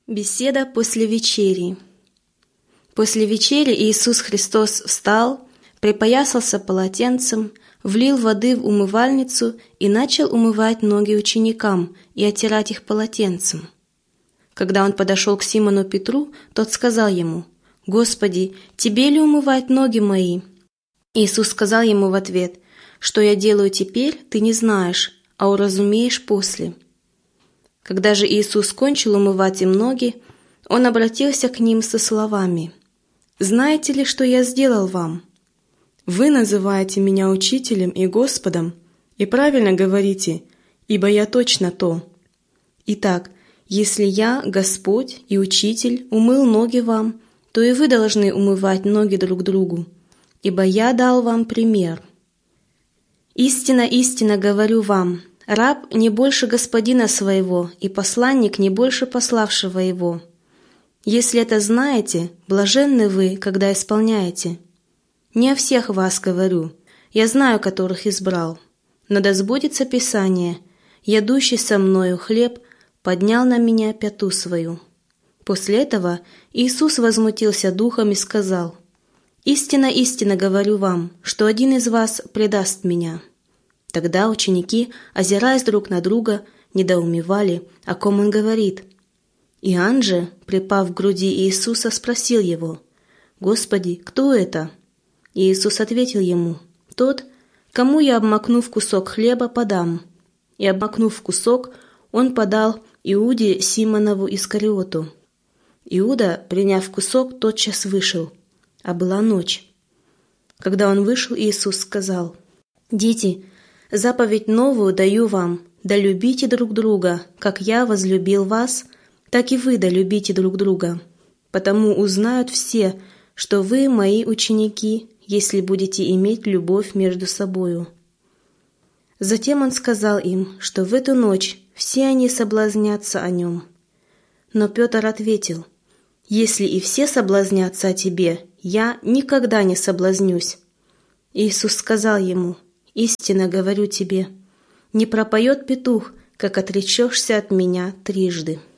Беседа после вечери. После вечери Иисус Христос встал, припоясался полотенцем, влил воды в умывальницу и начал умывать ноги ученикам и оттирать их полотенцем. Когда он подошел к Симону Петру, тот сказал ему: «Господи, тебе ли умывать ноги мои?» Иисус сказал ему в ответ: «Что я делаю теперь, ты не знаешь, а уразумеешь после». Когда же Иисус кончил умывать им ноги, Он обратился к ним со словами: «Знаете ли, что я сделал вам? Вы называете меня учителем и Господом, и правильно говорите, ибо я точно то. Итак, если я, Господь и Учитель, умыл ноги вам, то и вы должны умывать ноги друг другу, ибо я дал вам пример. Истинно, истинно говорю вам, раб не больше господина своего, и посланник не больше пославшего его. Если это знаете, блаженны вы, когда исполняете. Не о всех вас говорю, я знаю, которых избрал. Но да сбудется Писание: ядущий со мною хлеб поднял на меня пяту свою». После этого Иисус возмутился духом и сказал: «Истинно, истинно говорю вам, что один из вас предаст меня». Тогда ученики, озираясь друг на друга, недоумевали, о ком он говорит. Иоанн же, припав к груди Иисуса, спросил его: «Господи, кто это?» И Иисус ответил ему: «Тот, кому я, обмакнув кусок хлеба, подам». И, обмакнув кусок, он подал Иуде Симонову Искариоту. Иуда, приняв кусок, тотчас вышел, а была ночь. Когда он вышел, Иисус сказал: «Дети, заповедь новую даю вам, да любите друг друга, как я возлюбил вас, так и вы да любите друг друга. Потому узнают все, что вы мои ученики, если будете иметь любовь между собою». Затем он сказал им, что в эту ночь все они соблазнятся о нем. Но Петр ответил: «Если и все соблазнятся о тебе, я никогда не соблазнюсь». Иисус сказал ему: «Истинно говорю тебе, не пропоет петух, как отречешься от меня трижды».